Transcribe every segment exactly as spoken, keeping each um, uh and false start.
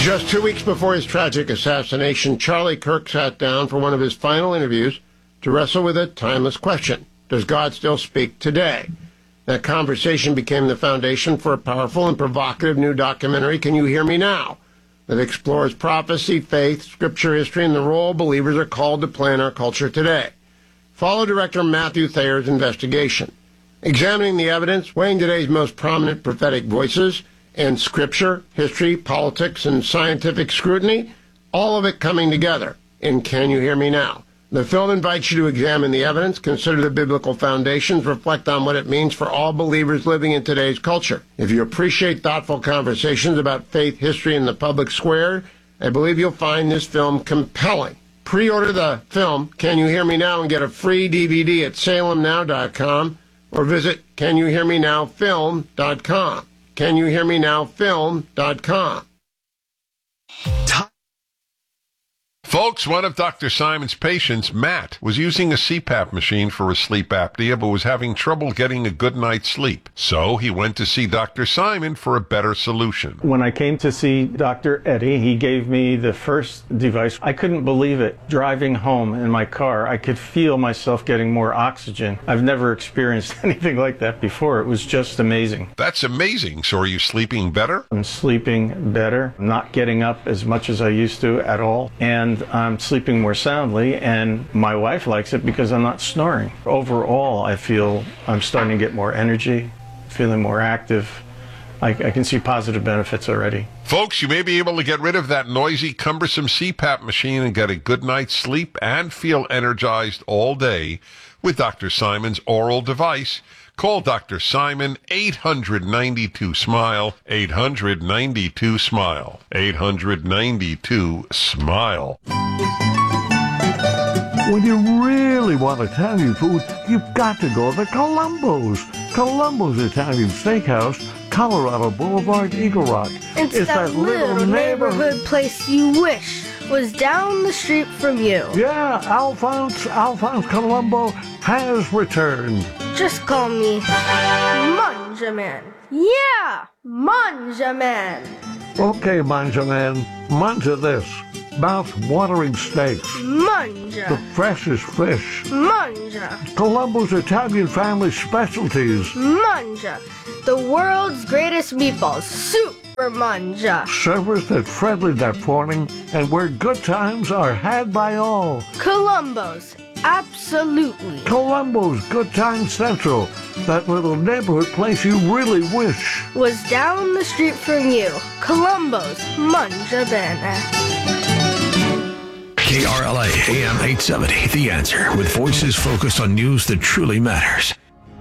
Just two weeks before his tragic assassination, Charlie Kirk sat down for one of his final interviews to wrestle with a timeless question. Does God still speak today? That conversation became the foundation for a powerful and provocative new documentary, Can You Hear Me Now?, that explores prophecy, faith, scripture, history, and the role believers are called to play in our culture today. Follow director Matthew Thayer's investigation, examining the evidence, weighing today's most prominent prophetic voices, and scripture, history, politics, and scientific scrutiny, all of it coming together in Can You Hear Me Now? The film invites you to examine the evidence, consider the biblical foundations, reflect on what it means for all believers living in today's culture. If you appreciate thoughtful conversations about faith, history, and the public square, I believe you'll find this film compelling. Pre-order the film, Can You Hear Me Now?, and get a free D V D at salem now dot com or visit can you hear me now film dot com. can you hear me now film dot com. Folks, one of Doctor Simon's patients, Matt, was using a C PAP machine for his sleep apnea, but was having trouble getting a good night's sleep. So he went to see Doctor Simon for a better solution. When I came to see Doctor Eddie, he gave me the first device. I couldn't believe it. Driving home in my car, I could feel myself getting more oxygen. I've never experienced anything like that before. It was just amazing. That's amazing. So are you sleeping better? I'm sleeping better. I'm not getting up as much as I used to at all. And I'm sleeping more soundly, and my wife likes it because I'm not snoring. Overall, I feel I'm starting to get more energy, feeling more active. I, I can see positive benefits already. Folks, you may be able to get rid of that noisy, cumbersome C PAP machine and get a good night's sleep and feel energized all day with Doctor Simon's oral device. Call Doctor Simon, eight hundred ninety-two SMILE, eight hundred ninety-two SMILE, eight hundred ninety-two SMILE. When you really want Italian food, you've got to go to Columbo's. Columbo's Italian Steakhouse, Colorado Boulevard, Eagle Rock. It's, it's that, that little, little neighborhood, neighborhood place you wish was down the street from you. Yeah, Alphonse, Alphonse Columbo has returned. Just call me Manja Man. Yeah, Manja Man. Okay, Manja Man, manja this. Mouth-watering steaks. Manja. The freshest fish. Manja. Columbo's Italian family specialties. Manja. The world's greatest meatballs. Super Manja. Servers that friendly that morning and where good times are had by all. Columbo's. Absolutely. Columbo's Good Time Central. That little neighborhood place you really wish was down the street from you. Columbo's Manja Bene. K R L A A M eight seventy, The Answer, with voices focused on news that truly matters.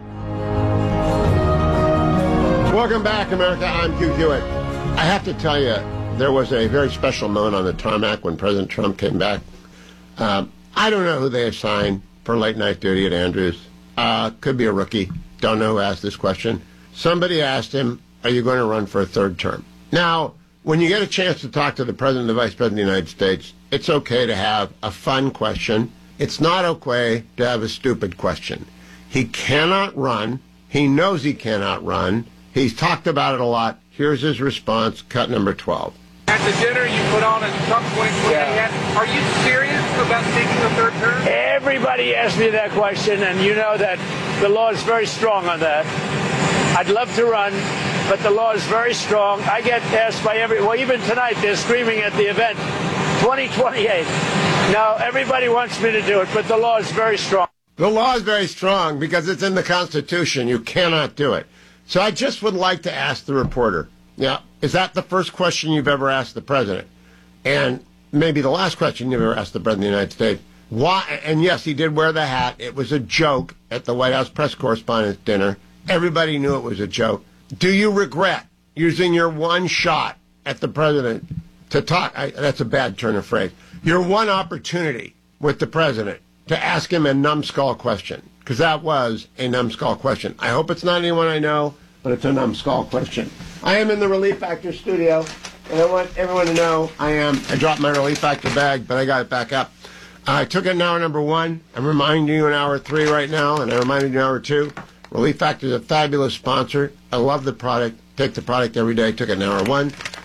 Welcome back, America. I'm Hugh Hewitt. I have to tell you, there was a very special moment on the tarmac when President Trump came back. Um, I don't know who they assigned for late night duty at Andrews. Uh, could be a rookie. Don't know who asked this question. Somebody asked him, are you going to run for a third term? Now, when you get a chance to talk to the President and the Vice President of the United States, it's okay to have a fun question. It's not okay to have a stupid question. He cannot run. He knows he cannot run. He's talked about it a lot. Here's his response, cut number twelve. At the dinner you put on in Trump twenty twenty, yeah. Are you serious about taking the third term? Everybody asked me that question, and you know that the law is very strong on that. I'd love to run, but the law is very strong. I get asked by every, well, even tonight they're screaming at the event, twenty twenty-eight. No, everybody wants me to do it, but the law is very strong. The law is very strong because it's in the Constitution. You cannot do it. So I just would like to ask the reporter, yeah, is that the first question you've ever asked the president? And maybe the last question you've ever asked the president of the United States? Why? And yes, he did wear the hat. It was a joke at the White House press correspondence dinner. Everybody knew it was a joke. Do you regret using your one shot at the president to talk? I, that's a bad turn of phrase. Your one opportunity with the president to ask him a numbskull question, because that was a numbskull question. I hope it's not anyone I know, but it's a numbskull question. I am in the Relief Factor studio, and I want everyone to know I am. I dropped my Relief Factor bag, but I got it back up. I took it in hour number one. I'm reminding you in hour three right now, and I reminded you in hour two. Relief Factor is a fabulous sponsor. I love the product. Take the product every day. Took it in hour one.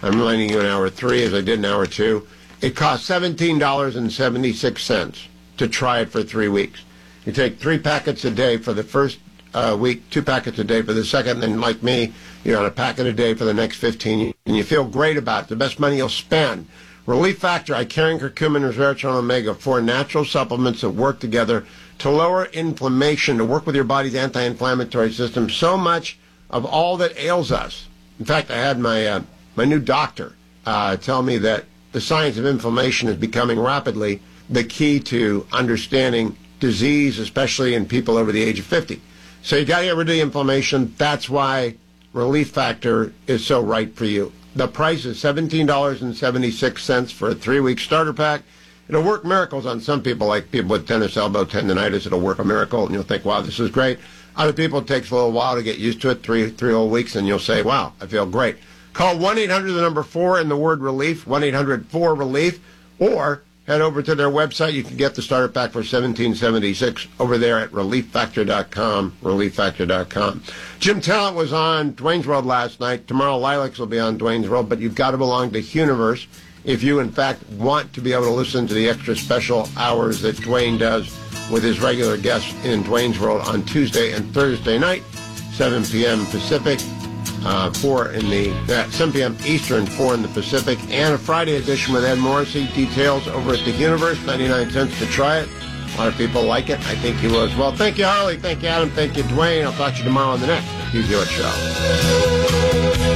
I'm lending you in hour three as I did in hour two. It costs seventeen dollars and seventy-six cents to try it for three weeks. You take three packets a day for the first uh, week, two packets a day for the second, and then like me, you're on a packet a day for the next fifteen, and you feel great about it. The best money you'll spend. Relief Factor, Icarian, curcumin, resveratrol, omega, four natural supplements that work together to lower inflammation, to work with your body's anti-inflammatory system. So much of all that ails us. In fact, I had my uh, my new doctor uh, tell me that the science of inflammation is becoming rapidly the key to understanding disease, especially in people over the age of fifty. So you got to get rid of the inflammation. That's why Relief Factor is so right for you. The price is seventeen dollars and seventy-six cents for a three-week starter pack. It'll work miracles on some people, like people with tennis elbow tendonitis. It'll work a miracle, and you'll think, wow, this is great. Other people, it takes a little while to get used to it, three three whole weeks, and you'll say, wow, I feel great. Call one eight hundred, the number four, and the word relief, one eight hundred four relief, or head over to their website. You can get the starter pack for seventeen seventy-six over there at relief factor dot com, relief factor dot com. Jim Talent was on Dwayne's World last night. Tomorrow, Lilacs will be on Dwayne's World, but you've got to belong to Universe if you, in fact, want to be able to listen to the extra special hours that Dwayne does with his regular guests in Dwayne's World on Tuesday and Thursday night, seven p.m. Pacific, uh, four in the uh, seven p.m. Eastern, four in the Pacific, and a Friday edition with Ed Morrissey. Details over at the Universe, ninety-nine cents to try it. A lot of people like it. I think you will as well. Thank you, Harley. Thank you, Adam. Thank you, Dwayne. I'll talk to you tomorrow on the next Hugh Hewitt Show.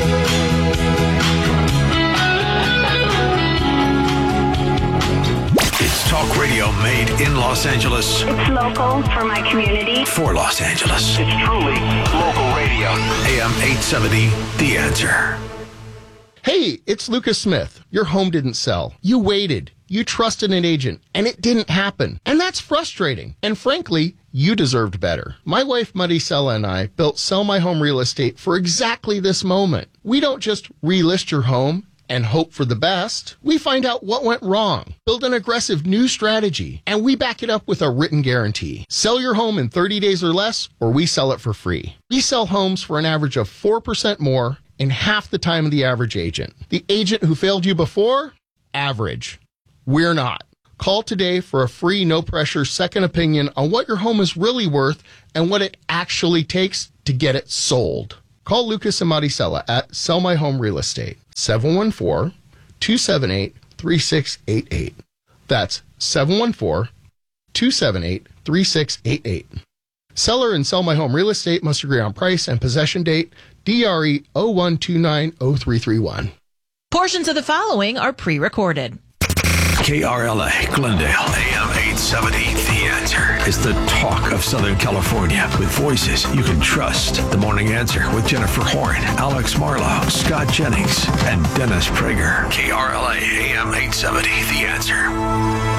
Talk radio made in Los Angeles. It's local for my community. For Los Angeles. It's truly local radio. A M eight seventy, The Answer. Hey, it's Lucas Smith. Your home didn't sell. You waited. You trusted an agent, and it didn't happen. And that's frustrating. And frankly, you deserved better. My wife, Maricela, and I built Sell My Home Real Estate for exactly this moment. We don't just relist your home and hope for the best. We find out what went wrong, build an aggressive new strategy, and we back it up with a written guarantee. Sell your home in thirty days or less, or we sell it for free. We sell homes for an average of four percent more in half the time of the average agent. The agent who failed you before? Average. We're not. Call today for a free, no-pressure second opinion on what your home is really worth and what it actually takes to get it sold. Call Lucas and Maricela at Sell My Home Real Estate, seven one four, two seven eight, three six eight eight. That's seven one four, two seven eight, three six eight eight. Seller and Sell My Home Real Estate must agree on price and possession date. D R E zero one two nine zero three three one. Portions of the following are pre-recorded. K R L A, Glendale, A M eight seventy, The Answer is the talk of Southern California with voices you can trust. The Morning Answer with Jennifer Horn, Alex Marlowe, Scott Jennings, and Dennis Prager. K R L A, A M eight seventy, The Answer.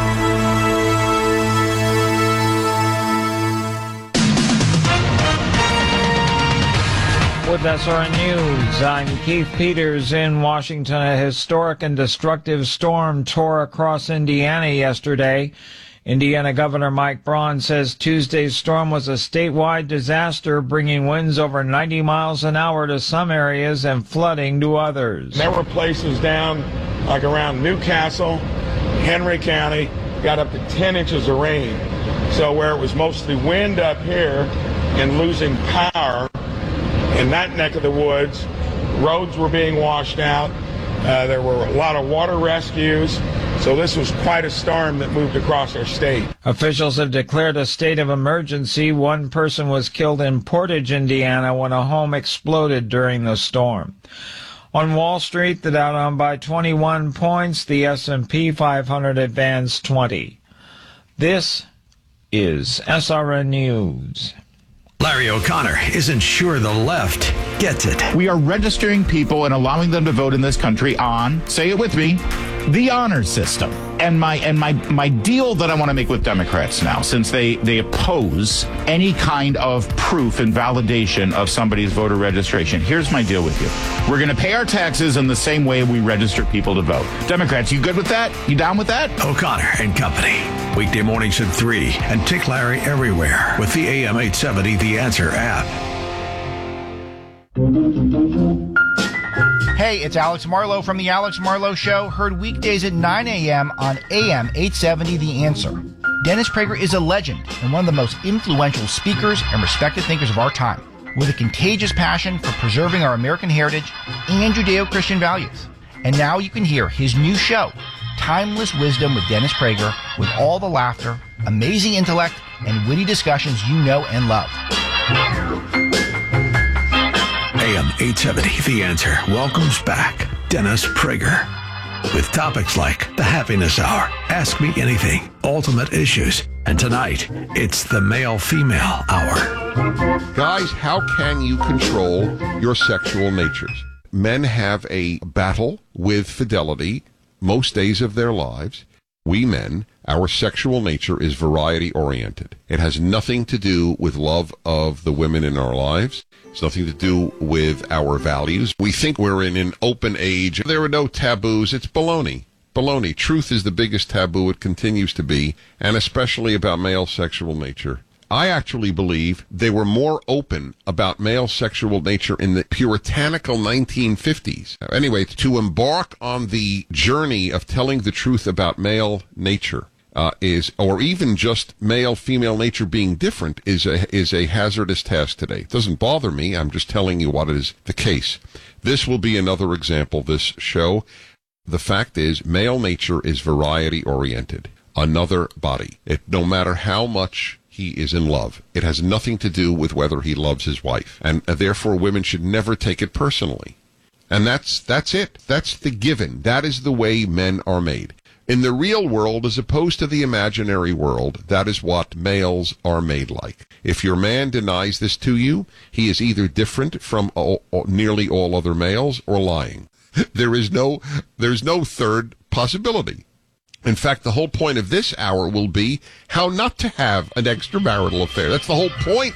With S R N News, I'm Keith Peters in Washington. A historic and destructive storm tore across Indiana yesterday. Indiana Governor Mike Braun says Tuesday's storm was a statewide disaster, bringing winds over ninety miles an hour to some areas and flooding to others. There were places down like around Newcastle, Henry County, got up to ten inches of rain. So where it was mostly wind up here and losing power, in that neck of the woods, roads were being washed out. Uh, there were a lot of water rescues. So this was quite a storm that moved across our state. Officials have declared a state of emergency. One person was killed in Portage, Indiana, when a home exploded during the storm. On Wall Street, the Dow down by twenty-one points. The S and P five hundred advanced twenty. This is S R N News. Larry O'Connor isn't sure the left gets it. We are registering people and allowing them to vote in this country on, say it with me, the honor system. And my and my my deal that I want to make with Democrats now, since they, they oppose any kind of proof and validation of somebody's voter registration, here's my deal with you. We're going to pay our taxes in the same way we register people to vote. Democrats, you good with that? You down with that? O'Connor and Company. Weekday mornings at three, and Tick Larry everywhere with the A M eight seventy The Answer app. Hey, Hey, it's Alex Marlowe from The Alex Marlowe Show, heard weekdays at nine a.m. on A M eight seventy The Answer. Dennis Prager is a legend and one of the most influential speakers and respected thinkers of our time, with a contagious passion for preserving our American heritage and Judeo-Christian values. And now you can hear his new show, Timeless Wisdom with Dennis Prager, with all the laughter, amazing intellect, and witty discussions you know and love. A M eight seventy The Answer welcomes back Dennis Prager with topics like the Happiness Hour, Ask Me Anything, Ultimate Issues, and tonight it's the Male-Female Hour. Guys, how can you control your sexual natures? Men have a battle with fidelity most days of their lives. We men, our sexual nature is variety-oriented. It has nothing to do with love of the women in our lives. It's nothing to do with our values. We think we're in an open age. There are no taboos. It's baloney. Baloney. Truth is the biggest taboo. It continues to be, and especially about male sexual nature. I actually believe they were more open about male sexual nature in the puritanical nineteen fifties. Anyway, to embark on the journey of telling the truth about male nature uh, is, or even just male-female nature being different, is a, is a hazardous task today. It doesn't bother me. I'm just telling you what is the case. This will be another example, this show. The fact is, male nature is variety-oriented. Another body. It, no matter how much he is in love, it has nothing to do with whether he loves his wife, and uh, therefore women should never take it personally. And that's that's it. That's the given. That is the way men are made. In the real world, as opposed to the imaginary world, that is what males are made like. If your man denies this to you, he is either different from all, all, nearly all other males or lying. There is no, there's no third possibility. In fact, the whole point of this hour will be how not to have an extramarital affair. That's the whole point.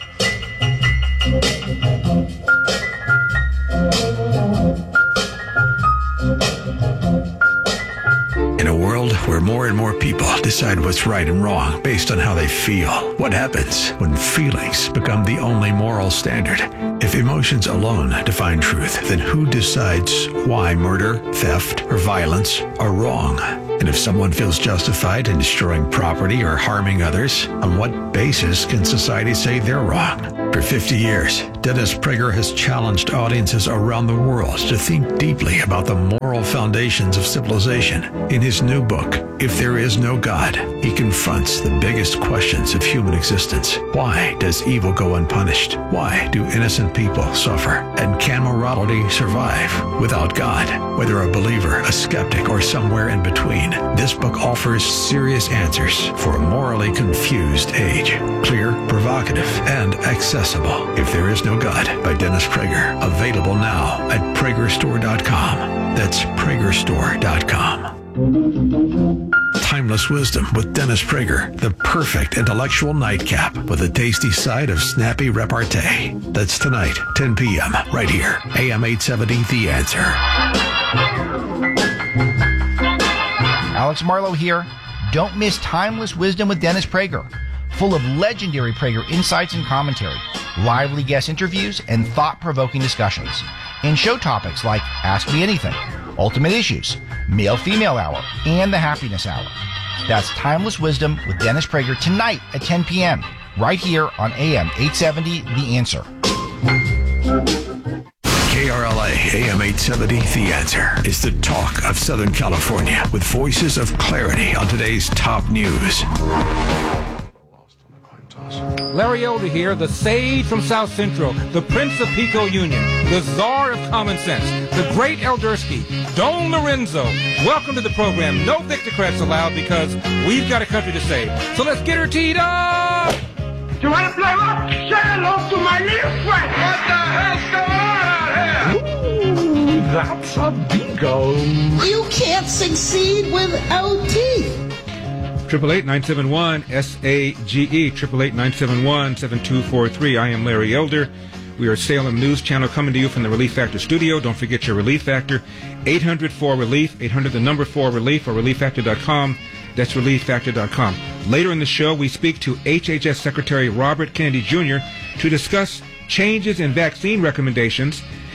In a world where more and more people decide what's right and wrong based on how they feel, what happens when feelings become the only moral standard? If emotions alone define truth, then who decides why murder, theft, or violence are wrong? And if someone feels justified in destroying property or harming others, on what basis can society say they're wrong? For fifty years, Dennis Prager has challenged audiences around the world to think deeply about the moral foundations of civilization. In his new book, If There Is No God, he confronts the biggest questions of human existence. Why does evil go unpunished? Why do innocent people suffer? And can morality survive without God? Whether a believer, a skeptic, or somewhere in between, this book offers serious answers for a morally confused age. Clear, provocative, and accessible. If There Is No God by Dennis Prager. Available now at Prager Store dot com. That's Prager Store dot com. Timeless Wisdom with Dennis Prager, the perfect intellectual nightcap with a tasty side of snappy repartee. That's tonight, ten p.m., right here, A M eight seventy The Answer. Alex Marlowe here. Don't miss Timeless Wisdom with Dennis Prager, full of legendary Prager insights and commentary, lively guest interviews, and thought-provoking discussions. And show topics like Ask Me Anything, Ultimate Issues, Male-Female Hour, and the Happiness Hour. That's Timeless Wisdom with Dennis Prager tonight at ten p.m., right here on A M eight seventy The Answer. K R L A A M eight seventy The Answer is the talk of Southern California with voices of clarity on today's top news. Larry Elder here, the sage from South Central, the Prince of Pico Union, the Czar of Common Sense, the great Eldersky, Don Lorenzo. Welcome to the program. No Victocrats allowed because we've got a country to save. So let's get her teed up! You want to play what? Say hello to my little friend! What the hell's going on out here? Ooh, that's a bingo. You can't succeed without teeth. Triple eight nine seven one S A G E. Triple eight nine seven one seven two four three. I am Larry Elder. We are Salem News Channel coming to you from the Relief Factor studio. Don't forget your Relief Factor. eight hundred four relief. eight hundred the number four relief or relief factor dot com. That's relief factor dot com. Later in the show, we speak to H H S Secretary Robert Kennedy Junior to discuss changes in vaccine recommendations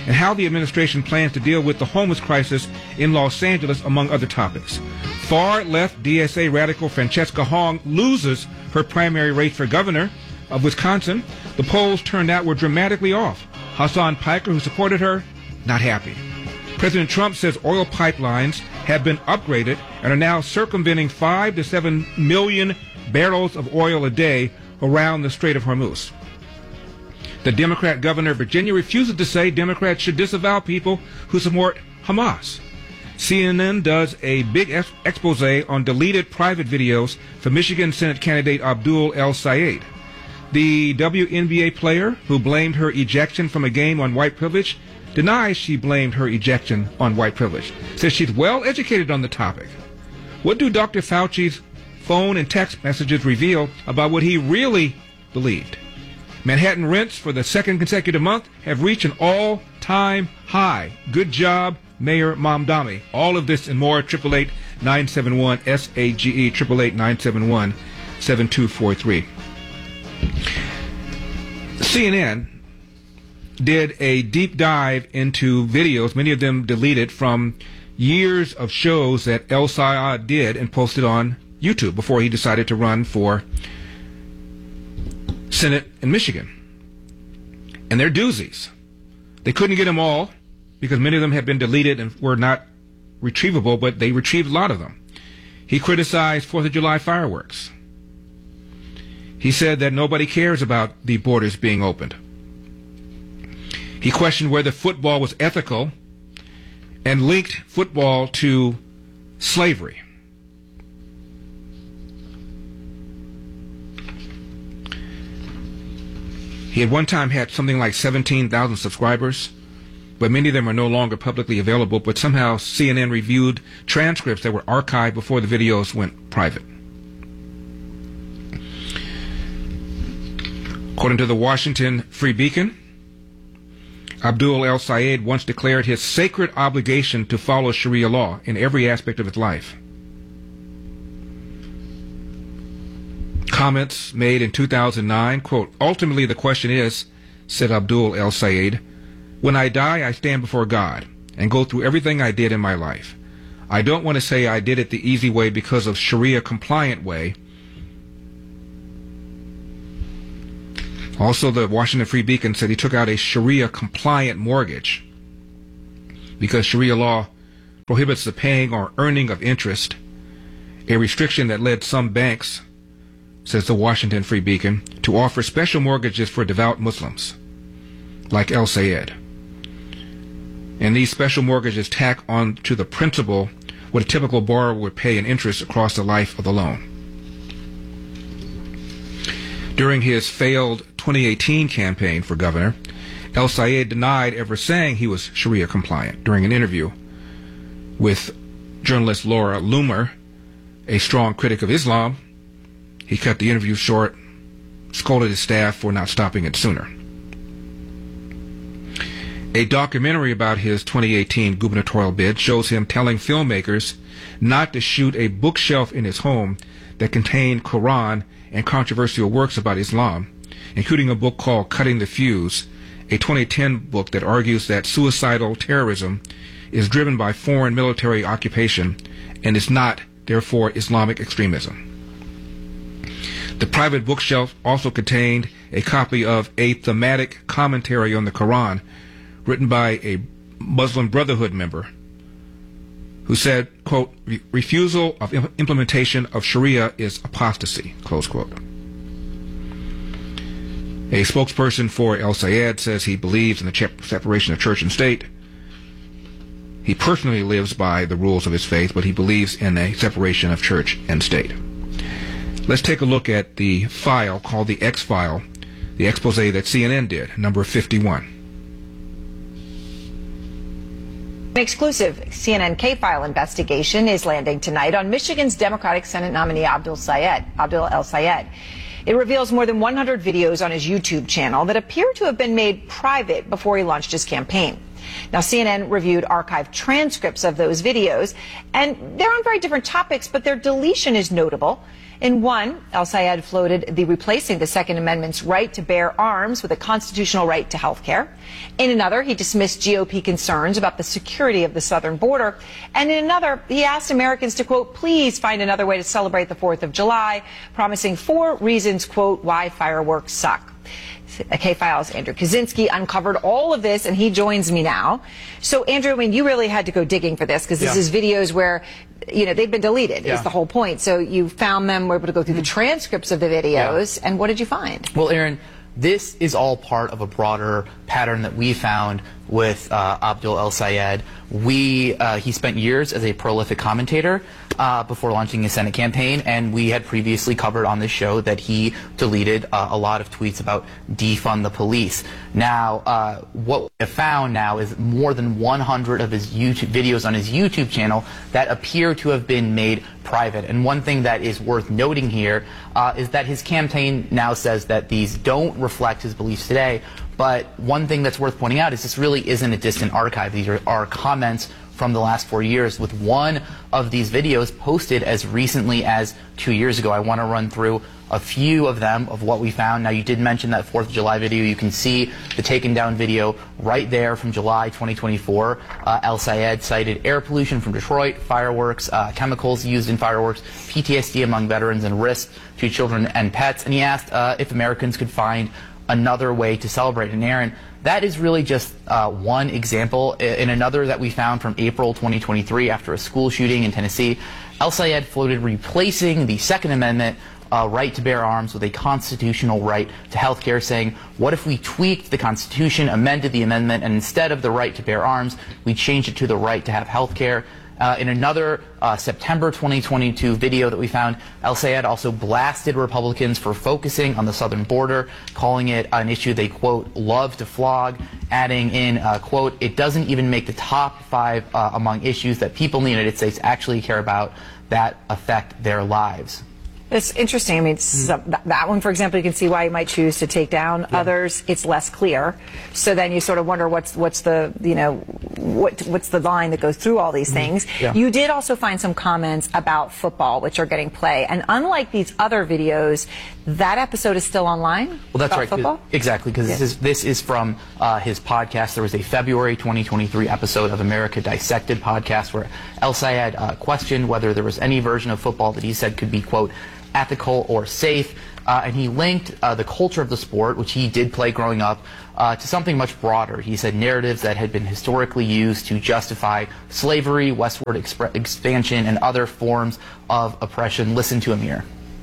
and how the administration plans to deal with the homeless crisis in Los Angeles, among other topics. Far-left D S A radical Francesca Hong loses her primary race for governor of Wisconsin. The polls turned out were dramatically off. Hassan Piker, who supported her, not happy. President Trump says oil pipelines have been upgraded and are now circumventing five to seven million barrels of oil a day around the Strait of Hormuz. The Democrat governor of Virginia refuses to say Democrats should disavow people who support Hamas. C N N does a big ex- expose on deleted private videos for Michigan Senate candidate Abdul El Sayed. The W N B A player who blamed her ejection from a game on white privilege denies she blamed her ejection on white privilege, says she's well educated on the topic. What do Doctor Fauci's phone and text messages reveal about what he really believed? Manhattan rents for the second consecutive month have reached an all-time high. Good job, Mayor Mamdani. All of this and more, eight eight eight, nine seven one, S A G E, eight eight eight, nine seven one, seven two four three. C N N did a deep dive into videos, many of them deleted, from years of shows that El Sayed did and posted on YouTube before he decided to run for Senate in Michigan. And they're doozies. They couldn't get them all because many of them had been deleted and were not retrievable, but they retrieved a lot of them. He criticized fourth of July fireworks. He said that nobody cares about the borders being opened. He questioned whether football was ethical and linked football to slavery. He at one time had something like seventeen thousand subscribers, but many of them are no longer publicly available, but somehow C N N reviewed transcripts that were archived before the videos went private. According to the Washington Free Beacon, Abdul El Sayed once declared his sacred obligation to follow Sharia law in every aspect of his life. Comments made in two thousand nine, quote, ultimately the question is, said Abdul El Sayed, when I die, I stand before God and go through everything I did in my life. I don't want to say I did it the easy way because of Sharia compliant way. Also, the Washington Free Beacon said he took out a Sharia-compliant mortgage because Sharia law prohibits the paying or earning of interest, a restriction that led some banks, says the Washington Free Beacon, to offer special mortgages for devout Muslims, like El Sayed. And these special mortgages tack on to the principal what a typical borrower would pay in interest across the life of the loan. During his failed twenty eighteen campaign for governor, El Sayed denied ever saying he was Sharia compliant. During an interview with journalist Laura Loomer, a strong critic of Islam, he cut the interview short, scolded his staff for not stopping it sooner. A documentary about his twenty eighteen gubernatorial bid shows him telling filmmakers not to shoot a bookshelf in his home that contained Quran and controversial works about Islam, including a book called Cutting the Fuse, a twenty ten book that argues that suicidal terrorism is driven by foreign military occupation and is not, therefore, Islamic extremism. The private bookshelf also contained a copy of a thematic commentary on the Quran written by a Muslim Brotherhood member who said, quote, refusal of implementation of Sharia is apostasy, close quote. A spokesperson for El Sayed says he believes in the separation of church and state. He personally lives by the rules of his faith, but he believes in a separation of church and state. Let's take a look at the file called the X-File, the expose that C N N did, number fifty-one. An exclusive C N N K-File investigation is landing tonight on Michigan's Democratic Senate nominee Abdul Sayed, Abdul El Sayed. It reveals more than one hundred videos on his YouTube channel that appear to have been made private before he launched his campaign. Now, C N N reviewed archived transcripts of those videos, and they're on very different topics, but their deletion is notable. In one, El-Sayed floated the replacing the Second Amendment's right to bear arms with a constitutional right to health care. In another, he dismissed G O P concerns about the security of the southern border. And in another, he asked Americans to, quote, please find another way to celebrate the fourth of July, promising four reasons, quote, why fireworks suck. K-Files' Andrew Kaczynski uncovered all of this, and he joins me now. So, Andrew, I mean, you really had to go digging for this, because this yeah. is videos where, you know, they've been deleted, yeah. is the whole point. So you found them, were able to go through the transcripts of the videos, yeah. and what did you find? Well, Aaron, this is all part of a broader pattern that we found with uh, Abdul El-Sayed. We, uh, he spent years as a prolific commentator uh, before launching his Senate campaign, and we had previously covered on this show that he deleted uh, a lot of tweets about defund the police. Now, uh, what we have found now is more than one hundred of his YouTube videos on his YouTube channel that appear to have been made private. And one thing that is worth noting here uh, is that his campaign now says that these don't reflect his beliefs today. But one thing that's worth pointing out is this really isn't a distant archive. These are, are comments from the last four years, with one of these videos posted as recently as two years ago. I want to run through a few of them of what we found. Now, you did mention that fourth of July video. You can see the taken down video right there from July twenty twenty-four. Uh, El-Sayed cited air pollution from Detroit, fireworks, uh, chemicals used in fireworks, P T S D among veterans, and risk to children and pets. And he asked uh, if Americans could find another way to celebrate. And Aaron, that is really just uh, one example. In another that we found from April twenty twenty-three, after a school shooting in Tennessee, El-Sayed floated replacing the Second Amendment uh, right to bear arms with a constitutional right to health care, saying, what if we tweaked the Constitution, amended the amendment, and instead of the right to bear arms, we changed it to the right to have health care? Uh, in another uh, September twenty twenty-two video that we found, El-Sayed also blasted Republicans for focusing on the southern border, calling it an issue they, quote, love to flog, adding in, uh, quote, it doesn't even make the top five uh, among issues that people in the United States actually care about that affect their lives. It's interesting. I mean, it's, uh, th that one, for example, you can see why you might choose to take down. Yeah. Others, it's less clear. So then you sort of wonder what's what's the you know what what's the line that goes through all these things. Yeah. You did also find some comments about football, which are getting play. And unlike these other videos, that episode is still online. Well, that's about right. Football? Exactly, because yes. this is this is from uh, his podcast. There was a February twenty twenty-three episode of America Dissected podcast where El-Sayed uh, questioned whether there was any version of football that he said could be, quote, ethical or safe, uh, and he linked uh, the culture of the sport, which he did play growing up, uh, to something much broader. He said narratives that had been historically used to justify slavery, westward exp expansion, and other forms of oppression. Listen to Amir.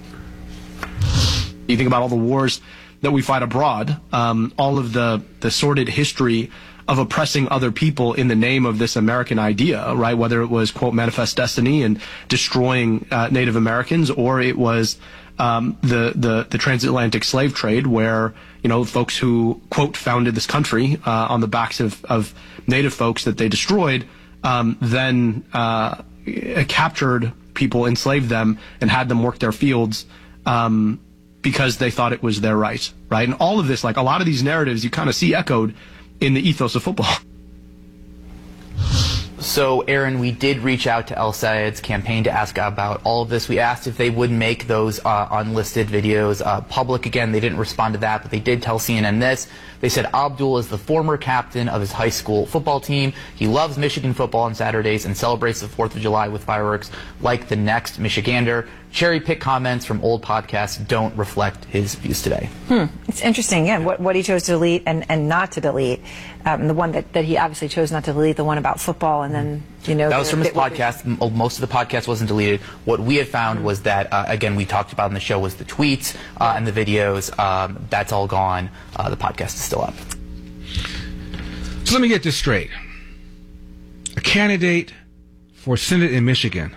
You think about all the wars that we fight abroad, um, all of the, the sordid history of oppressing other people in the name of this American idea, right? Whether it was, quote, manifest destiny and destroying uh, Native Americans, or it was um, the, the, the transatlantic slave trade where, you know, folks who, quote, founded this country uh, on the backs of, of Native folks that they destroyed, um, then uh, captured people, enslaved them, and had them work their fields um, because they thought it was their right, right? And all of this, like a lot of these narratives, you kind of see echoed in the ethos of football. So, Aaron, we did reach out to El-Sayed's campaign to ask about all of this. We asked if they would make those uh, unlisted videos uh, public again. They didn't respond to that, but they did tell C N N this. They said Abdul is the former captain of his high school football team. He loves Michigan football on Saturdays and celebrates the fourth of July with fireworks like the next Michigander. Cherry-pick comments from old podcasts don't reflect his views today. Hmm. It's interesting, yeah, what, what he chose to delete and, and not to delete. Um, the one that, that he obviously chose not to delete, the one about football, and then, you know... That was from his it, podcast. Most of the podcast wasn't deleted. What we had found mm-hmm. was that, uh, again, we talked about in the show was the tweets uh, and the videos. Um, that's all gone. Uh, the podcast is still up. So let me get this straight. A candidate for Senate in Michigan,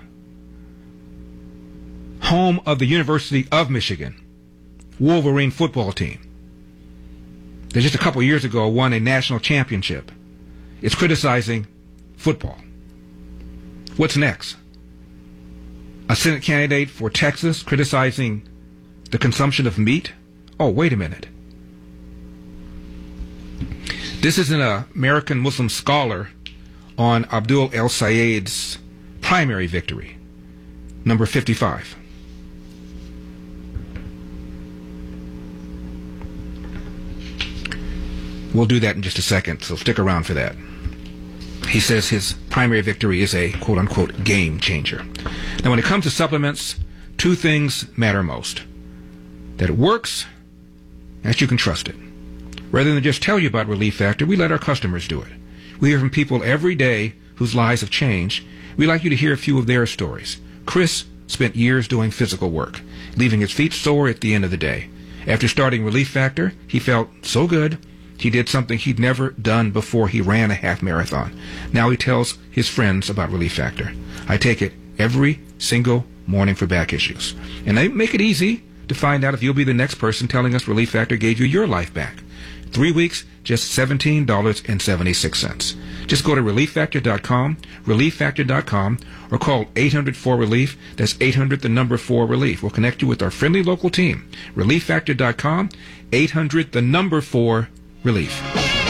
home of the University of Michigan Wolverine football team, that just a couple years ago won a national championship, is criticizing football. What's next? A Senate candidate for Texas criticizing the consumption of meat? Oh, wait a minute. This is an uh, American Muslim scholar on Abdul el-Sayed's primary victory, number fifty-five. We'll do that in just a second, so stick around for that. He says his primary victory is a quote-unquote game changer. Now, when it comes to supplements, two things matter most. That it works, and that you can trust it. Rather than just tell you about Relief Factor, we let our customers do it. We hear from people every day whose lives have changed. We like you to hear a few of their stories. Chris spent years doing physical work, leaving his feet sore at the end of the day. After starting Relief Factor, he felt so good, he did something he'd never done before he ran a half marathon. Now he tells his friends about Relief Factor. I take it every single morning for back issues. And they make it easy to find out if you'll be the next person telling us Relief Factor gave you your life back. Three weeks, just seventeen dollars and seventy-six cents. Just go to relief factor dot com, relief factor dot com, or call eight hundred four relief. That's eight hundred, the number four relief. We'll connect you with our friendly local team. relief factor dot com, eight hundred, the number four relief.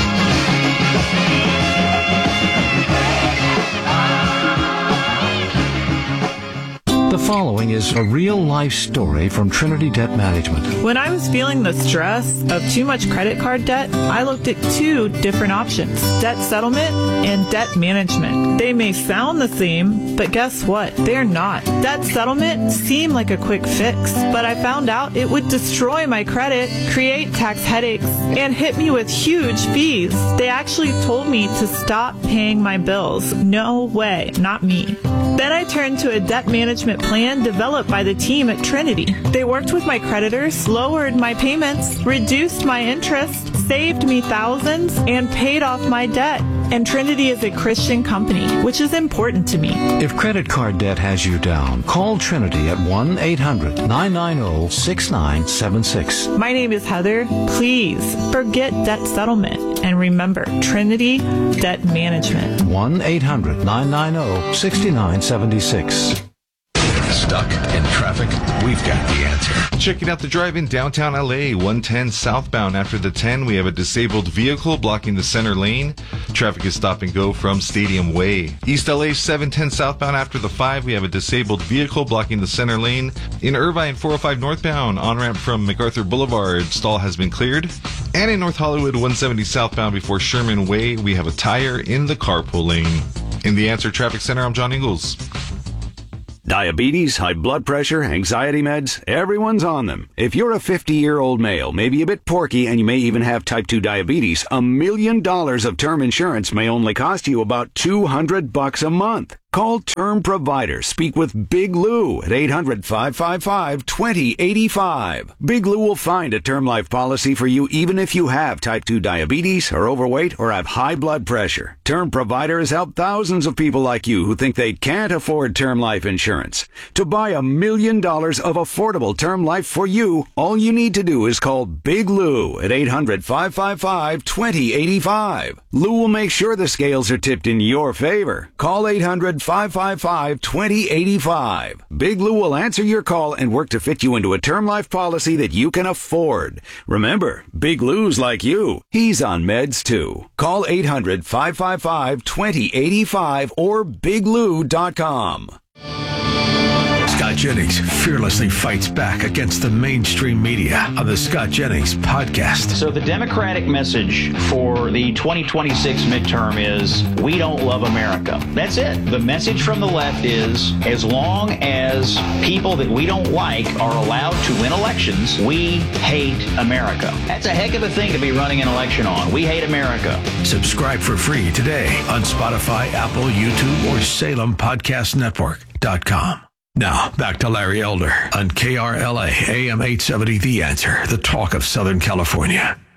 The following is a real-life story from Trinity Debt Management. When I was feeling the stress of too much credit card debt, I looked at two different options, debt settlement and debt management. They may sound the same, but guess what? They're not. Debt settlement seemed like a quick fix, but I found out it would destroy my credit, create tax headaches, and hit me with huge fees. They actually told me to stop paying my bills. No way, not me. Then I turned to a debt management plan developed by the team at Trinity. They worked with my creditors, lowered my payments, reduced my interest, saved me thousands, and paid off my debt. And Trinity is a Christian company, which is important to me. If credit card debt has you down, call Trinity at one eight hundred nine nine zero six nine seven six. My name is Heather. Please forget debt settlement and remember Trinity Debt Management. one eight hundred nine nine zero six nine seven six. Stuck in traffic? We've got the answer. Checking out the drive in downtown L A, one ten southbound. After the ten, we have a disabled vehicle blocking the center lane. Traffic is stop and go from Stadium Way. East L A, seven ten southbound. After the five, we have a disabled vehicle blocking the center lane. In Irvine, four oh five northbound, on-ramp from MacArthur Boulevard, stall has been cleared. And in North Hollywood, one seventy southbound before Sherman Way, we have a tire in the carpool lane. In the Answer Traffic Center, I'm John Ingalls. Diabetes, high blood pressure, anxiety meds, everyone's on them. If you're a fifty-year-old male, maybe a bit porky, and you may even have type two diabetes, a million dollars of term insurance may only cost you about two hundred bucks a month. Call Term Provider. Speak with Big Lou at eight hundred five five five two zero eight five. Big Lou will find a term life policy for you even if you have type two diabetes, are overweight, or have high blood pressure. Term Provider has helped thousands of people like you who think they can't afford term life insurance. To buy a million dollars of affordable term life for you, all you need to do is call Big Lou at eight hundred five five five two zero eight five. Lou will make sure the scales are tipped in your favor. Call eight hundred five five five two zero eight five. Big Lou will answer your call and work to fit you into a term life policy that you can afford. Remember, Big Lou's like you. He's on meds too. Call eight hundred five five five two zero eight five or big lou dot com. Scott Jennings fearlessly fights back against the mainstream media on the Scott Jennings podcast. So the Democratic message for the twenty twenty-six midterm is, we don't love America. That's it. The message from the left is, as long as people that we don't like are allowed to win elections, we hate America. That's a heck of a thing to be running an election on. We hate America. Subscribe for free today on Spotify, Apple, YouTube, or Salem Podcast Network dot com. Now, back to Larry Elder on K R L A A M eight seventy The Answer, the talk of Southern California.